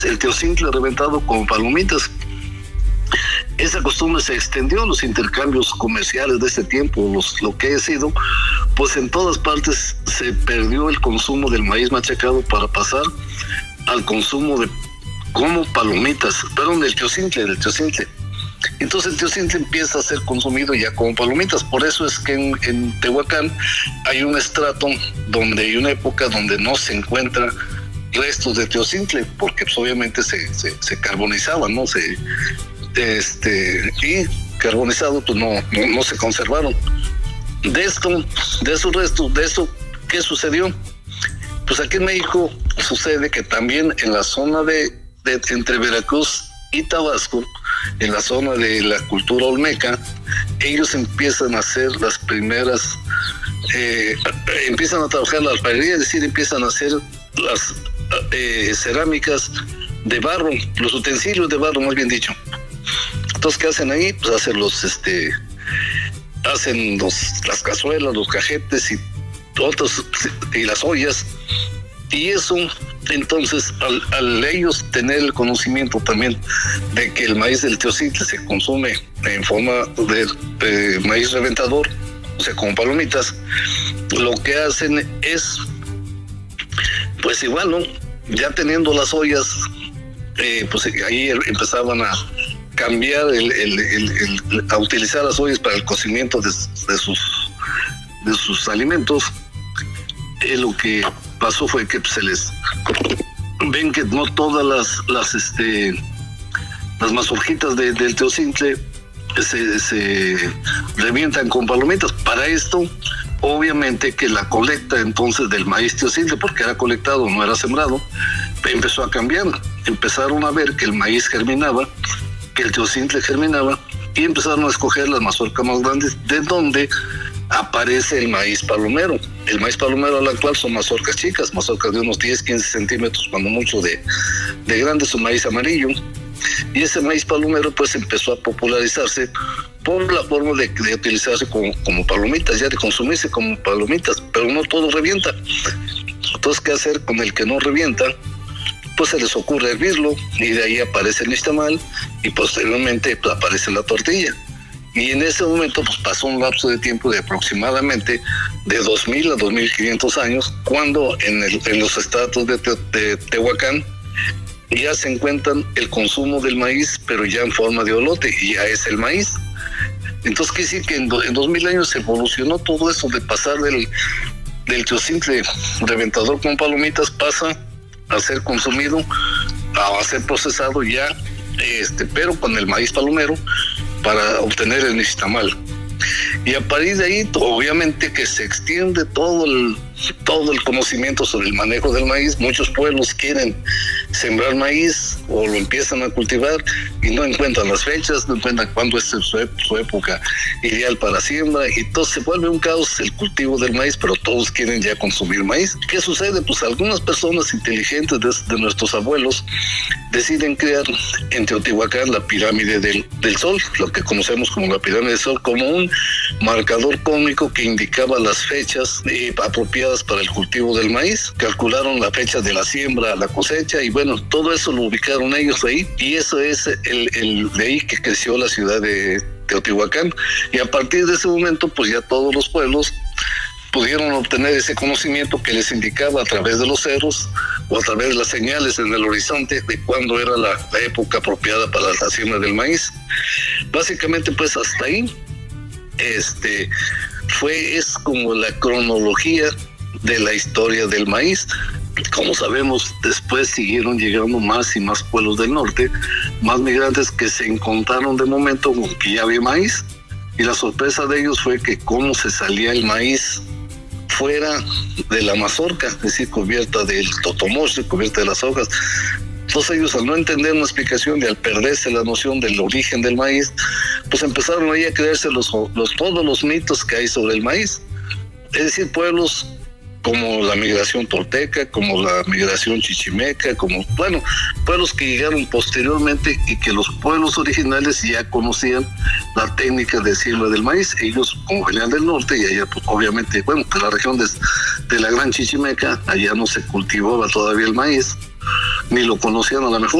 el teocintle reventado como palomitas. Esa costumbre se extendió, los intercambios comerciales de este tiempo, lo que ha sido, pues en todas partes se perdió el consumo del maíz machacado para pasar al consumo de como palomitas, del teocintle. Entonces el teocintle empieza a ser consumido ya como palomitas. Por eso es que en Tehuacán hay un estrato donde hay una época donde no se encuentra restos de teocintle, porque pues, obviamente se carbonizaban, ¿no? Y carbonizado pues no se conservaron. De esos restos, ¿qué sucedió? Pues aquí en México sucede que también en la zona de entre Veracruz y Tabasco, en la zona de la cultura olmeca, ellos empiezan a hacer las primeras, empiezan a trabajar la alfarería, es decir, empiezan a hacer las cerámicas de barro, los utensilios de barro, más bien dicho. Entonces, ¿qué hacen ahí? Pues hacen las cazuelas, los cajetes y otros, y las ollas. Y eso, entonces, al ellos tener el conocimiento también de que el maíz del teocintle se consume en forma de maíz reventador, o sea, como palomitas, lo que hacen es, pues igual, ¿no? Ya teniendo las ollas, pues ahí empezaban a cambiar, a utilizar las ollas para el cocimiento de sus alimentos. Lo que pasó fue que pues, se les ven que no todas las mazorquitas del teocintle se revientan con palomitas. Para esto, obviamente que la colecta entonces del maíz teocintle, porque era colectado, no era sembrado, empezó a cambiar. Empezaron a ver que el maíz germinaba, que el teocintle germinaba, y empezaron a escoger las mazorcas más grandes, de donde aparece el maíz palomero. El maíz palomero al actual son mazorcas chicas, mazorcas de unos 10, 15 centímetros, cuando mucho de grande, un maíz amarillo. Y ese maíz palomero pues empezó a popularizarse por la forma de utilizarse como palomitas, ya de consumirse como palomitas, pero no todo revienta. Entonces, ¿qué hacer con el que no revienta? Pues se les ocurre hervirlo, y de ahí aparece el nixtamal, y posteriormente pues, aparece la tortilla. Y en ese momento pues pasó un lapso de tiempo de aproximadamente de 2000 a 2500 años, cuando en los estratos de Tehuacán ya se encuentran el consumo del maíz, pero ya en forma de olote, y ya es el maíz. Entonces quiere decir que en 2000 años evolucionó todo eso de pasar del teocintle reventador con palomitas, pasa a ser consumido, a ser procesado ya, pero con el maíz palomero, para obtener el nixtamal. Y a partir de ahí, obviamente que se extiende todo el conocimiento sobre el manejo del maíz. Muchos pueblos quieren sembrar maíz o lo empiezan a cultivar y no encuentran las fechas, no encuentran cuándo es su época ideal para siembra, y entonces se vuelve un caos el cultivo del maíz, pero todos quieren ya consumir maíz. ¿Qué sucede? Pues algunas personas inteligentes de nuestros abuelos deciden crear en Teotihuacán la pirámide del Sol, lo que conocemos como la pirámide del Sol, como un marcador cósmico que indicaba las fechas apropiadas para el cultivo del maíz. Calcularon la fecha de la siembra a la cosecha, y bueno, todo eso lo ubicaron ellos ahí, y eso es el de ahí que creció la ciudad de Teotihuacán. Y a partir de ese momento, pues ya todos los pueblos pudieron obtener ese conocimiento que les indicaba a través de los cerros o a través de las señales en el horizonte de cuándo era la época apropiada para la siembra del maíz. Básicamente, pues hasta ahí es como la cronología de la historia del maíz. Como sabemos, después siguieron llegando más y más pueblos del norte, más migrantes que se encontraron de momento con que ya había maíz, y la sorpresa de ellos fue que cómo se salía el maíz fuera de la mazorca, es decir, cubierta del totomoche, cubierta de las hojas. Entonces ellos, al no entender una explicación y al perderse la noción del origen del maíz, pues empezaron ahí a creerse todos los mitos que hay sobre el maíz. Es decir, pueblos como la migración tolteca, como la migración chichimeca, pueblos que llegaron posteriormente y que los pueblos originales ya conocían la técnica de siembra del maíz. Ellos, como venían del norte, y allá pues, obviamente, que la región de la Gran Chichimeca, allá no se cultivaba todavía el maíz, ni lo conocían a lo mejor.